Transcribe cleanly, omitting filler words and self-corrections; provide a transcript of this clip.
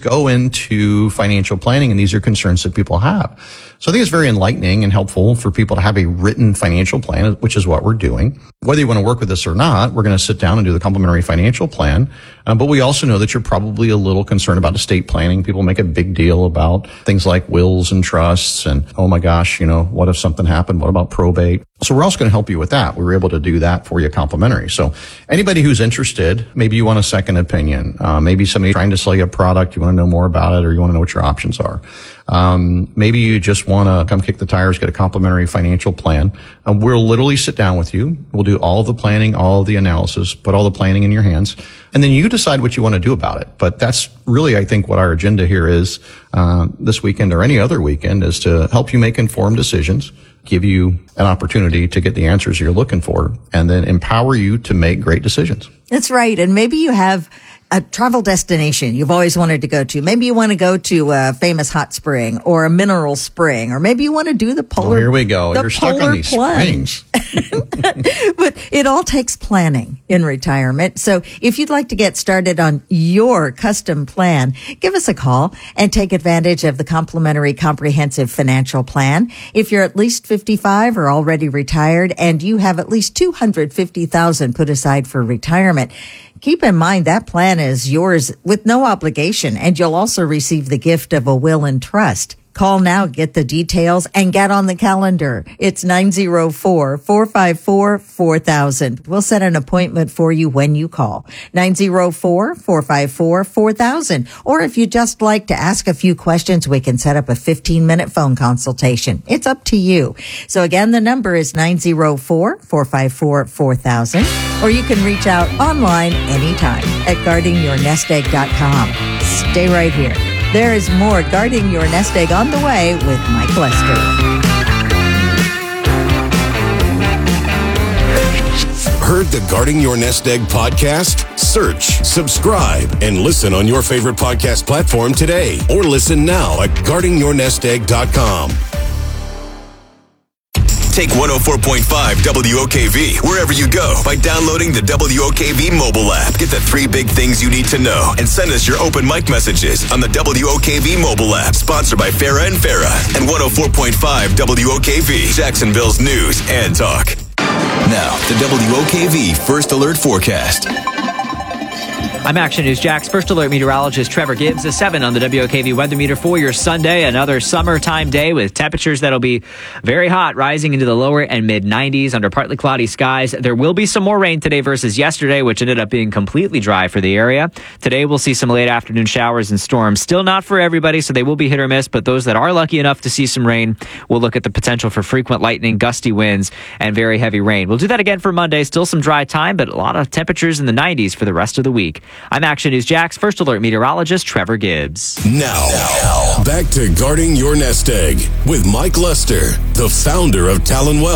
go into financial planning, and these are concerns that people have. So I think it's very enlightening and helpful for people to have a written financial plan, which is what we're doing. Whether you want to work with us or not, we're going to sit down and do the complimentary financial plan. But we also know that you're probably a little concerned about estate planning. People make a big deal about things like wills and trusts and, oh my gosh, what if something happened? What about probate? So we're also going to help you with that. We were able to do that for you complimentary. So anybody who's interested, maybe you want a second opinion. Maybe somebody trying to sell you a product, you want to know more about it, or you want to know what your options are. Maybe you just want to come kick the tires, get a complimentary financial plan. We'll literally sit down with you. We'll do all the planning, all the analysis, put all the planning in your hands, and then you decide what you want to do about it. But that's really, I think, what our agenda here is this weekend or any other weekend, is to help you make informed decisions, give you an opportunity to get the answers you're looking for, and then empower you to make great decisions. That's right. And maybe you have a travel destination you've always wanted to go to. Maybe you want to go to a famous hot spring or a mineral spring, or maybe you want to do the polar. Oh, here we go. You're stuck on these springs. But it all takes planning in retirement. So if you'd like to get started on your custom plan, give us a call and take advantage of the complimentary comprehensive financial plan. If you're at least 55 or already retired and you have at least $250,000 put aside for retirement, keep in mind that plan is yours with no obligation, and you'll also receive the gift of a will and trust. Call now, get the details, and get on the calendar. It's 904-454-4000. We'll set an appointment for you when you call. 904-454-4000. Or if you just like to ask a few questions, we can set up a 15-minute phone consultation. It's up to you. So again, the number is 904-454-4000. Or you can reach out online anytime at guardingyournestegg.com. Stay right here. There is more Guarding Your Nest Egg on the way with Mike Lester. Heard the Guarding Your Nest Egg podcast? Search, subscribe, and listen on your favorite podcast platform today. Or listen now at guardingyournestegg.com. Take 104.5 WOKV wherever you go by downloading the WOKV mobile app. Get the 3 big things you need to know and send us your open mic messages on the WOKV mobile app. Sponsored by Farah and Farah and 104.5 WOKV, Jacksonville's news and talk. Now, the WOKV First Alert Forecast. I'm Action News Jack's First Alert meteorologist Trevor Gibbs. A 7 on the WOKV weather meter for your Sunday. Another summertime day with temperatures that'll be very hot, rising into the lower and mid 90s under partly cloudy skies. There will be some more rain today versus yesterday, which ended up being completely dry for the area. Today we'll see some late afternoon showers and storms. Still not for everybody, so they will be hit or miss, but those that are lucky enough to see some rain will look at the potential for frequent lightning, gusty winds, and very heavy rain. We'll do that again for Monday. Still some dry time, but a lot of temperatures in the 90s for the rest of the week. I'm Action News Jack's First Alert meteorologist Trevor Gibbs. Now, back to Guarding Your Nest Egg with Mike Lester, the founder of Talon Wealth.